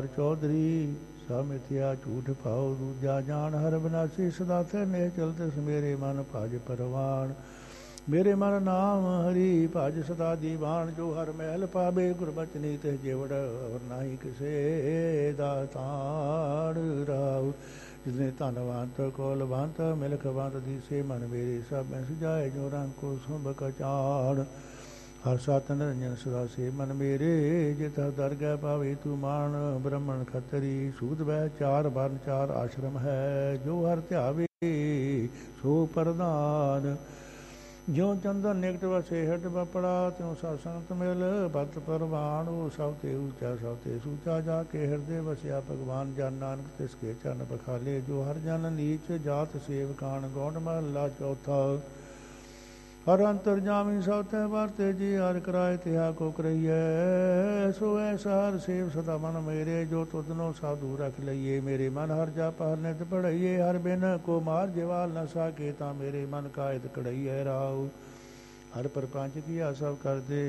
ਚੌਧਰੀ ਸਾ ਮਿਥਿਆ ਝੂਠ ਭਾਉ ਦੂਜਾ ਜਾਣ ਹਰ ਬਿਨਾਸੀ ਸਦਾ ਥੇ ਨੇ ਚਲਤ ਮੇਰੇ ਮਨ ਭਜ ਪਰਵਾਨ ਮੇਰੇ ਮਨ ਨਾਮ ਹਰੀ ਭਜ ਸਦਾ ਦੀਵਾਨ ਜੋ ਹਰ ਮਹਿਲ ਪਾਵੇ ਗੁਰਬਚਨੀ ਤੇ ਜਿਵੜ ਔਰ ਨਾਹੀ ਕਿਸੇ ਦਾ ਤਾੜ ਰਾਉ ਜਿਸਨੇ ਧਨਵੰਤ ਕੋਲਵੰਤ ਮਿਲਖਵੰਤ ਦੀਸੇ ਮਨ ਮੇਰੇ ਸਭ ਮੈਂ ਸੁਝਾਏ ਜੋ ਰੰਗ ਕੋ ਸੁਭ ਕਚਾੜ ਹਰ ਸਤ ਨਿਰੰਜਨ ਸਦਾ ਸੇ ਮਨ ਮੇਰੇ ਜਿਤ ਦਰਗਹਿ ਪਾਵੇ ਤੂੰ ਮਾਨ ਬ੍ਰਹਮਣ ਖੱਤਰੀ ਸੂਦ ਵੈ ਚਾਰ ਵਰਨ ਚਾਰ ਆਸ਼ਰਮ ਹੈ ਜੋ ਹਰ ਧਿਆਵੇ ਸੋ ਪ੍ਰਧਾਨ ਜਿਉ ਚੰਦਨ ਨਿਕਟ ਵਸੇ ਹਟ ਬਪੜਾ ਤਿਉ ਸਤ ਸੰਗਤ ਮਿਲ ਬਤ ਪਰਵਾਨ ਉਹ ਸਭ ਤੇ ਉੱਚਾ ਸਭ ਤੇ ਸੂਚਾ ਜਾ ਕੇ ਹਿਰਦੇ ਵਸਿਆ ਭਗਵਾਨ ਜਨ ਨਾਨਕ ਤਿਸ ਕੇ ਚਰਨ ਬਖਾਲੇ ਜੋ ਹਰ ਜਨ ਨੀਚ ਜਾਤ ਸੇਵਕਾਨ ਗੌਂਡ ਮਹਲਾ ਚੌਥਾ ਹਰ ਅੰਤਰ ਜਾਮੀ ਸਭ ਤੈ ਵਰਤੇ ਜੀ ਹਰ ਕਰਾਏ ਤਿਹਾ ਕੋ ਕਰਈਐ ਸੋ ਐਸਾ ਹਰ ਸੇਵ ਸਦਾ ਮਨ ਮੇਰੇ ਜੋ ਤੁਧਨੋ ਸਾਧੂ ਰਖ ਲਈਏ ਮੇਰੇ ਮਨ ਹਰ ਜਾਪ ਹਰ ਨਿਤ ਪੜਈਏ ਹਰ ਬਿਨ ਕੋ ਮਾਰ ਜਵਾਲ ਨ ਸਾਕੇ ਤਾਂ ਮੇਰੇ ਮਨ ਕਾਇਦ ਕੜਈਐ ਰਾਉ ਹਰ ਪਰਪੰਚ ਕੀਆ ਸਭ ਕਰਦੇ